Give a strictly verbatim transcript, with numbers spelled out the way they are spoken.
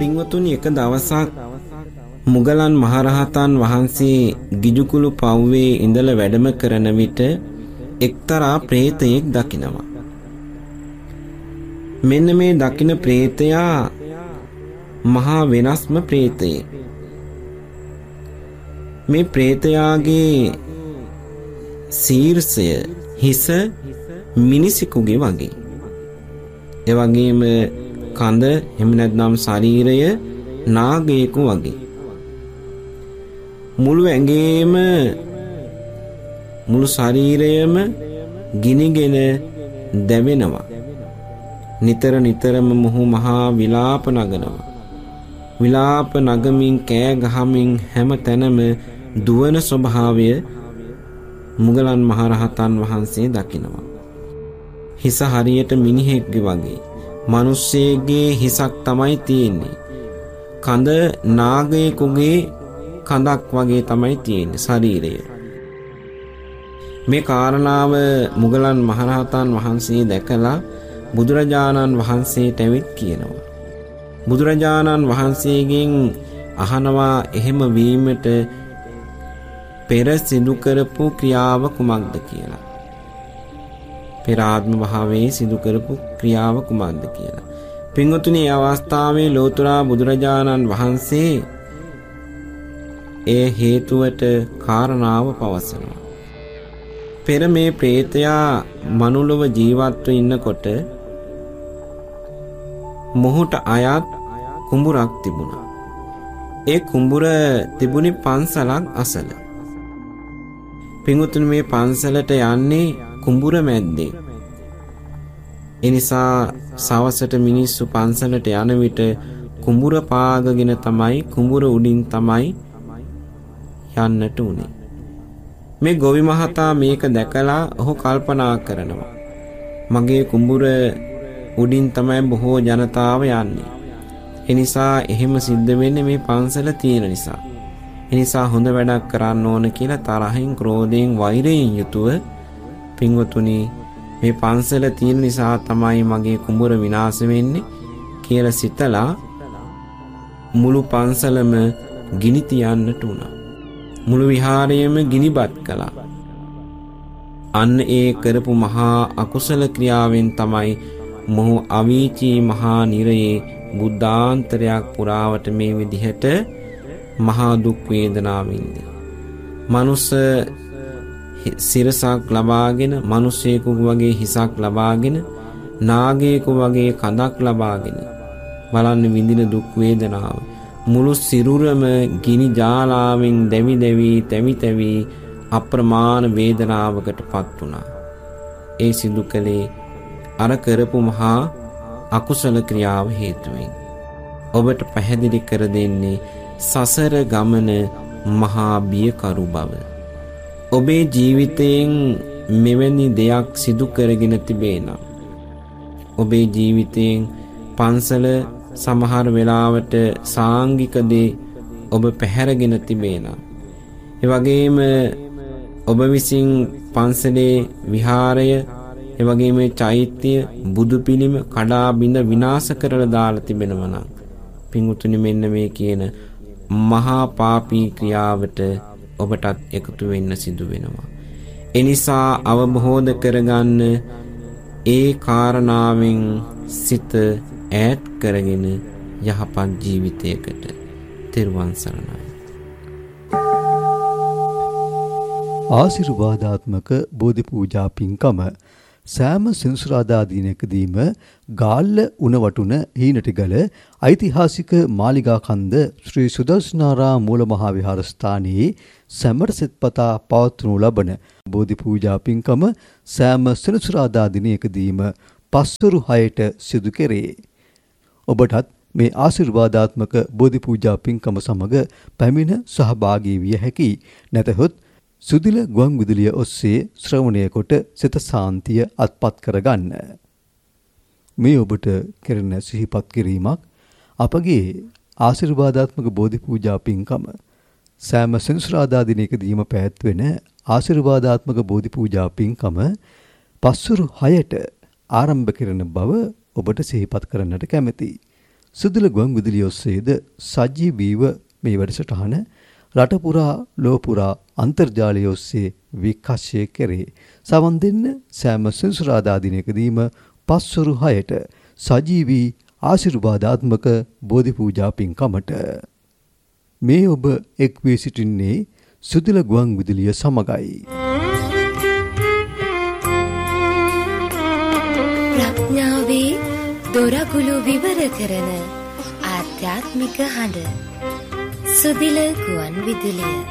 පින්වතුනි, එක දවසක් මුගලන් මහරහතන් වහන්සේ ගිජුකුළු පව්වේ ඉඳලා වැඩම කරන විට එක්තරා ප්‍රේතයෙක් දකිනවා. මෙන්න මේ දකින ප්‍රේතයා මහා වෙනස්ම ප්‍රේතයෙක්. මේ ප්‍රේතයාගේ ශීර්ෂය හිස මිනිසෙකුගේ වගේ. ඒ වගේම කඳ එහෙම නැත්නම් ශරීරය නාගයෙකු වගේ. මුළු ඇඟේම මුළු ශරීරයම ගිනිගෙන දැවෙනවා. නිතර නිතරම මොහු මහා විලාප නගනවා. විලාප නගමින් කෑ ගහමින් හැම තැනම දුවන ස්වභාවය මුගලන් මහරහතන් වහන්සේ දකිනවා. හිස හරියට මිනිහෙක්ගේ වගේ. මිනිස්සෙගේ හිසක් තමයි තියෙන්නේ. කඳ නාගයෙකුගේ කඳක් වගේ තමයි තියෙන්නේ ශරීරය. මේ කාරණාව මුගලන් මහරහතන් වහන්සේ දැකලා බුදුරජාණන් වහන්සේට ඇවිත් කියනවා. බුදුරජාණන් වහන්සේගෙන් අහනවා එහෙම වීමට පෙර සිදු කරපු ක්‍රියාව කුමක්ද කියලා. පෙර ආත්ම භාවයේ සිදු කරපු ක්‍රියාව කුමක්ද කියලා. පින්වතුනි, මේ අවස්ථාවේ ලෝතර බුදුරජාණන් වහන්සේ ඒ හේතුවට කාරණාව පවසනවා. පෙර මේ ප්‍රේතයා මනුලොව ජීවත්ව ඉන්නකොට මොහුට අයත් කුඹුරක් තිබුණා. ඒ කුඹුර තිබුණේ පන්සලක් අසල. පින්වතුනි, මේ පන්සලට යන්නේ කුඹුර මැද්දේ. එනිසා සවසට මිනිස්සු පන්සලට යන විට කුඹුර පාගගෙන තමයි කුඹුර උඩින් තමයි යන්නට උනේ. මේ ගොවි මහතා මේක දැකලා ඔහු කල්පනා කරනවා, මගේ කුඹුර උඩින් තමයි බොහෝ ජනතාව යන්නේ. එනිසා එහෙම සිද්ධ වෙන්නේ මේ පන්සල තියෙන නිසා. එනිසා හොඳ වැඩක් කරන්න ඕන කියලා තරහින්, ක්‍රෝධයෙන්, වෛරයෙන් යුතුව පින්වතුනි මේ පන්සල තියෙන නිසා තමයි මගේ කුඹුර විනාශ වෙන්නේ කියලා සිතලා මුළු පන්සලම ගිනි තියන්නට උනා. මුළු විහාරයම ගිනිබත් කළා. අන්න ඒ කරපු මහා අකුසල ක්‍රියාවෙන් තමයි මොහු අවීචී මහා නිරයේ බුද්ධාන්තරයක් පුරාවට මේ විදිහට මහා දුක් වේදනාවින්දී. මනුස්ස සිරසක් ලබාගෙන, මිනිසෙකු වගේ හිසක් ලබාගෙන, නාගයෙකු වගේ කඳක් ලබාගෙන බලන්න විඳින දුක් වේදනාව. මුළු සිරුරම ගිනි ජාලාවෙන් දැවි දැවි තැවි තැවි අප්‍රමාණ වේදනාවකට පත් වුණා. ඒ සිදු කළේ අර කරපු මහා අකුසල ක්‍රියාව හේතුවෙන්. ඔබට පැහැදිලි කර දෙන්නේ සසර ගමන මහා බියකරු බව. ඔබේ ජීවිතයෙන් මෙවැනි දෙයක් සිදු කරගෙන තිබේ නම්, ඔබේ ජීවිතයෙන් පන්සල සමහර වෙලාවට සාංගික දේ ඔබ පැහැරගෙන තිබේ නම්, ඒ වගේම ඔබ විසින් පන්සලේ විහාරය, ඒ වගේම චෛත්‍ය, බුදු පිළිම කඩා බිඳ විනාශ කරලා දාලා තිබෙනවා නම්, පින්වතුනි, මෙන්න මේ කියන මහා පාපී ක්‍රියාවට ඔබටත් එකතු වෙන්න සිදු වෙනවා. එනිසා අවබෝධ කරගන්න, ඒ කාරණාවෙන් සිත ඈත් කරගෙන යහපත් ජීවිතයකට තෙරුවන් සරණයි. ආශිර්වාදාත්මක බෝධි පූජා පින්කම සෑම සෙනසුරාදා දිනකදීම ගාල්ල උණවටුන හීනටිගල ඓතිහාසික මාලිගා කන්ද ශ්‍රී සුදර්ශනාරාම මූල මහා විහාරස්ථානයේ සැමර සෙත්පතා පවත්වනු ලබන බෝධි පූජා පින්කම සෑම සෙනසුරාදා දිනකදීම පස්වරු හයට සිදු කෙරේ. ඔබටත් මේ ආශිර්වාදාත්මක බෝධි පූජා පින්කම සමග පැමිණ සහභාගී විය හැකි. නැතහොත් සුදිල ගුවන් විදුලිය ඔස්සේ ශ්‍රවණය කොට සිත සාන්තිය අත්පත් කරගන්න. මේ ඔබට කෙරෙන සිහිපත් කිරීමක් අපගේ ආශිර්වාදාත්මක බෝධි පූජා පින්කම සෑම සෙනසුරාදා දිනකදීම පැවැත්වෙන ආශිර්වාදාත්මක බෝධි පූජා පින්කම පස්වරු හයට ආරම්භ කරන බව ඔබට සිහිපත් කරන්නට කැමැතියි. සුදුල ගුවන් විදුලිය ඔස්සේද සජීවීව මේ වැඩසටහන රට පුරා ලොව පුරා අන්තර්ජාලය ඔස්සේ විකාශය කෙරේ. සවන් දෙන්න සෑම සෙන්සුරාදා දිනකදීම පස්වරු හයට සජීවී ආශිර්වාදාත්මක බෝධි පූජා පින්කමට. මේ ඔබ එක් වී සිටින්නේ සුදුල ගුවන් විදුලිය සමගයි. ප්‍රඥාවේ දොරගුළු විවර කරන ආධ්‍යාත්මික හඬ සුදිල ගුවන් විදුලිය.